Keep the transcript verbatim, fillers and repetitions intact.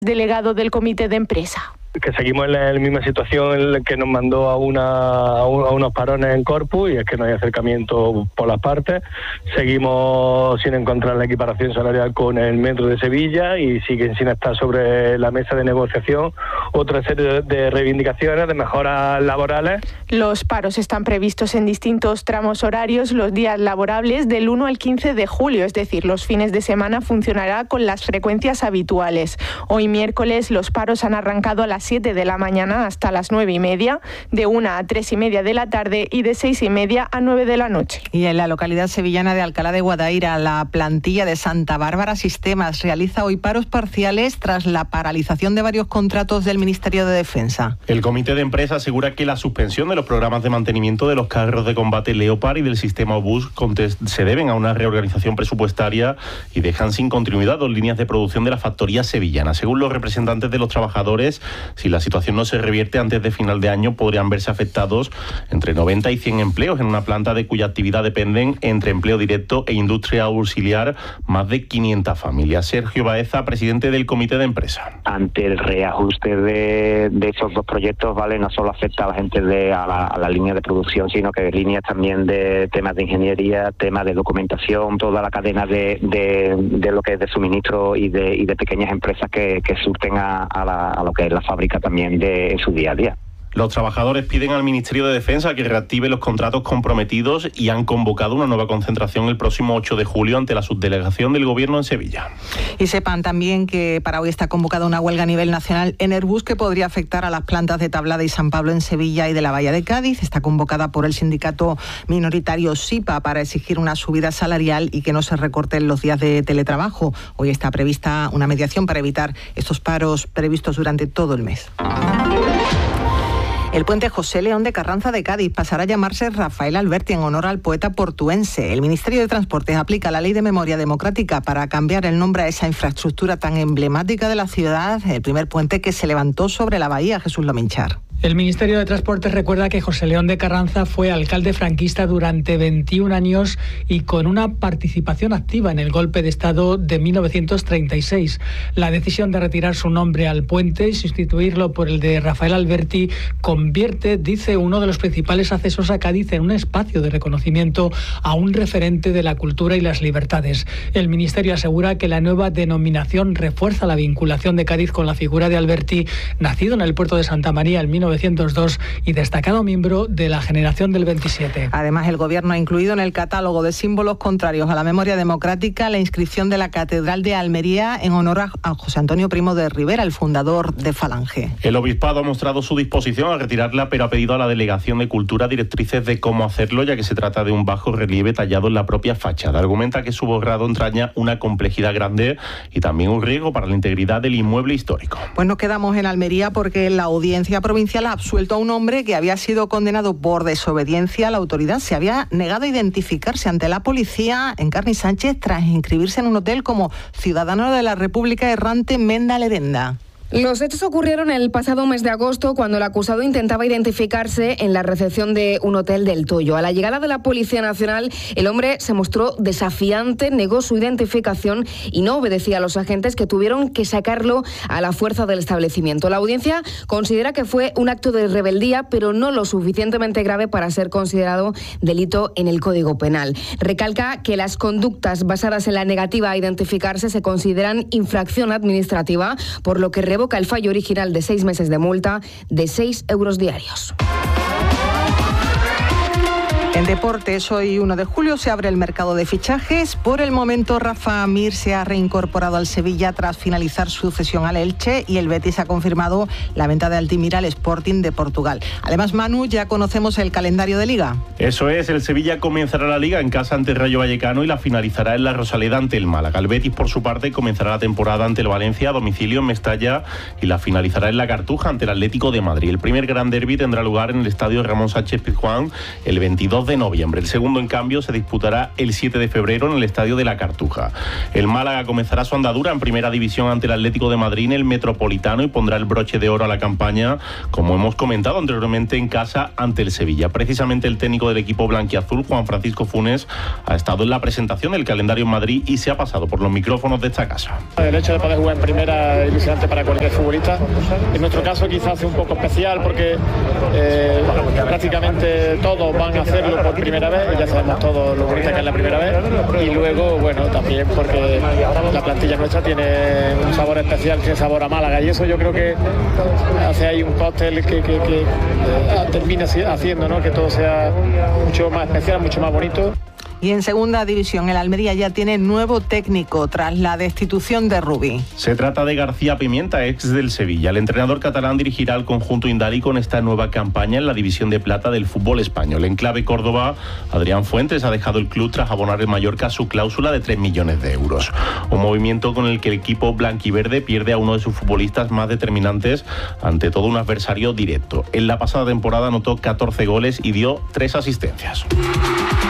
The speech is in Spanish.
delegado del comité de empresa. Que seguimos en la misma situación en la que nos mandó a, una, a, un, a unos parones en Corpus, y es que no hay acercamiento por las partes. Seguimos sin encontrar la equiparación salarial con el Metro de Sevilla y siguen sin estar sobre la mesa de negociación otra serie de reivindicaciones de mejoras laborales. Los paros están previstos en distintos tramos horarios los días laborables del uno al quince de julio, es decir, los fines de semana funcionará con las frecuencias habituales. Hoy miércoles los paros han arrancado a las siete de la mañana hasta las nueve y media, de una a tres y media de la tarde y de seis y media a nueve de la noche. Y en la localidad sevillana de Alcalá de Guadaira, la plantilla de Santa Bárbara Sistemas realiza hoy paros parciales tras la paralización de varios contratos del Ministerio de Defensa. El comité de empresa asegura que la suspensión de los programas de mantenimiento de los carros de combate Leopard y del sistema Obús se deben a una reorganización presupuestaria y dejan sin continuidad dos líneas de producción de la factoría sevillana. Según los representantes de los trabajadores, si la situación no se revierte antes de final de año, podrían verse afectados entre noventa y cien empleos en una planta de cuya actividad dependen, entre empleo directo e industria auxiliar, más de quinientas familias. Sergio Baeza, presidente del comité de empresa. Ante el reajuste de, de esos dos proyectos, vale, no solo afecta a la gente de a la, a la línea de producción, sino que líneas también de temas de ingeniería, temas de documentación, toda la cadena de, de, de lo que es de suministro y de, y de pequeñas empresas que, que surten a, a, la, a lo que es la fábrica también de en su día a día. Los trabajadores piden al Ministerio de Defensa que reactive los contratos comprometidos y han convocado una nueva concentración el próximo ocho de julio ante la subdelegación del Gobierno en Sevilla. Y sepan también que para hoy está convocada una huelga a nivel nacional en Airbus que podría afectar a las plantas de Tablada y San Pablo en Sevilla y de la Bahía de Cádiz. Está convocada por el sindicato minoritario SIPA para exigir una subida salarial y que no se recorten los días de teletrabajo. Hoy está prevista una mediación para evitar estos paros previstos durante todo el mes. El puente José León de Carranza de Cádiz pasará a llamarse Rafael Alberti en honor al poeta portuense. El Ministerio de Transportes aplica la Ley de Memoria Democrática para cambiar el nombre a esa infraestructura tan emblemática de la ciudad, el primer puente que se levantó sobre la bahía. Jesús Lominchar. El Ministerio de Transportes recuerda que José León de Carranza fue alcalde franquista durante veintiún años y con una participación activa en el golpe de Estado de mil novecientos treinta y seis. La decisión de retirar su nombre al puente y sustituirlo por el de Rafael Alberti convierte, dice, uno de los principales accesos a Cádiz en un espacio de reconocimiento a un referente de la cultura y las libertades. El Ministerio asegura que la nueva denominación refuerza la vinculación de Cádiz con la figura de Alberti, nacido en el puerto de Santa María en mil novecientos dos y destacado miembro de la generación del veintisiete. Además, el Gobierno ha incluido en el catálogo de símbolos contrarios a la memoria democrática la inscripción de la Catedral de Almería en honor a José Antonio Primo de Rivera, el fundador de Falange. El obispado ha mostrado su disposición a retirarla, pero ha pedido a la Delegación de Cultura directrices de cómo hacerlo, ya que se trata de un bajo relieve tallado en la propia fachada. Argumenta que su borrado entraña una complejidad grande y también un riesgo para la integridad del inmueble histórico. Pues nos quedamos en Almería porque la Audiencia Provincial ha absuelto a un hombre que había sido condenado por desobediencia a la autoridad. Se había negado a identificarse ante la policía en Carni Sánchez tras inscribirse en un hotel como ciudadano de la República Errante Menda Lerenda. Los hechos ocurrieron el pasado mes de agosto cuando el acusado intentaba identificarse en la recepción de un hotel del Toyo. A la llegada de la Policía Nacional, el hombre se mostró desafiante, negó su identificación y no obedecía a los agentes que tuvieron que sacarlo a la fuerza del establecimiento. La audiencia considera que fue un acto de rebeldía, pero no lo suficientemente grave para ser considerado delito en el Código Penal. Recalca que las conductas basadas en la negativa a identificarse se consideran infracción administrativa, por lo que revoca el fallo original de seis meses de multa de seis euros diarios. En deportes, hoy uno de julio se abre el mercado de fichajes. Por el momento, Rafa Mir se ha reincorporado al Sevilla tras finalizar su cesión al Elche y el Betis ha confirmado la venta de Altimira al Sporting de Portugal. Además, Manu, ya conocemos el calendario de Liga. Eso es, el Sevilla comenzará la Liga en casa ante el Rayo Vallecano y la finalizará en la Rosaleda ante el Málaga. El Betis, por su parte, comenzará la temporada ante el Valencia a domicilio en Mestalla y la finalizará en la Cartuja ante el Atlético de Madrid. El primer gran derbi tendrá lugar en el estadio Ramón Sánchez Pizjuán el veintidós de de noviembre. El segundo, en cambio, se disputará el siete de febrero en el Estadio de la Cartuja. El Málaga comenzará su andadura en Primera División ante el Atlético de Madrid en el Metropolitano y pondrá el broche de oro a la campaña, como hemos comentado anteriormente, en casa ante el Sevilla. Precisamente el técnico del equipo blanquiazul, Juan Francisco Funes, ha estado en la presentación del calendario en Madrid y se ha pasado por los micrófonos de esta casa. El hecho de poder jugar en Primera es ilusionante para cualquier futbolista. En nuestro caso quizás es un poco especial porque eh, prácticamente todos van a hacerlo por primera vez, ya sabemos todos lo bonita que es la primera vez, y luego, bueno, también porque la plantilla nuestra tiene un sabor especial, tiene sabor a Málaga, y eso yo creo que hace ahí un cóctel que, que, que eh, termina haciendo, ¿no?, que todo sea mucho más especial, mucho más bonito. Y en segunda división, el Almería ya tiene nuevo técnico tras la destitución de Rubí. Se trata de García Pimienta, ex del Sevilla. El entrenador catalán dirigirá al conjunto indalí con esta nueva campaña en la división de plata del fútbol español. En clave Córdoba, Adrián Fuentes ha dejado el club tras abonar en Mallorca su cláusula de tres millones de euros. Un movimiento con el que el equipo blanquiverde pierde a uno de sus futbolistas más determinantes ante todo un adversario directo. En la pasada temporada anotó catorce goles y dio tres asistencias.